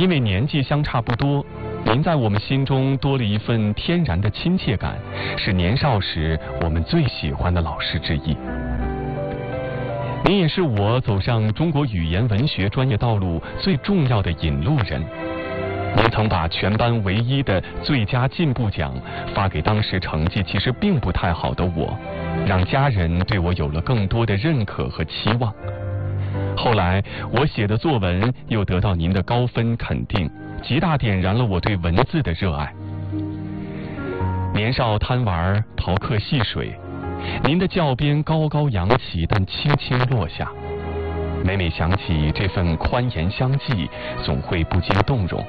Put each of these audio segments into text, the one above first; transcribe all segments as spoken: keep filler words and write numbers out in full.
因为年纪相差不多，您在我们心中多了一份天然的亲切感，是年少时我们最喜欢的老师之一。您也是我走上中国语言文学专业道路最重要的引路人。您曾把全班唯一的最佳进步奖发给当时成绩其实并不太好的我，让家人对我有了更多的认可和期望。后来我写的作文又得到您的高分肯定，极大点燃了我对文字的热爱。年少贪玩，逃课戏水，您的教鞭高高扬起，但轻轻落下。每每想起这份宽严相济，总会不禁动容。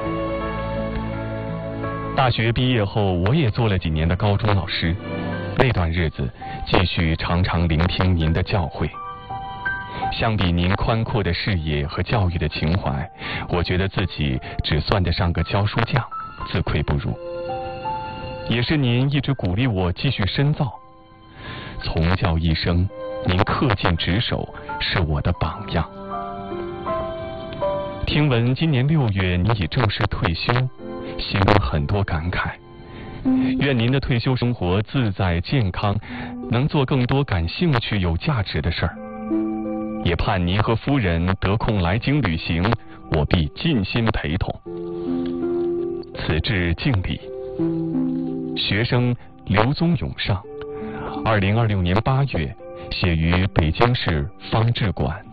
大学毕业后，我也做了几年的高中老师，那段日子继续常常聆听您的教诲。相比您宽阔的视野和教育的情怀，我觉得自己只算得上个教书匠，自愧不如。也是您一直鼓励我继续深造，从教一生，您恪尽职守，是我的榜样。听闻今年六月您已正式退休，心中很多感慨。愿您的退休生活自在健康，能做更多感兴趣有价值的事儿。也盼您和夫人得空来京旅行，我必尽心陪同。此致敬礼。学生刘宗永上，二零二六年八月，写于北京市方志馆。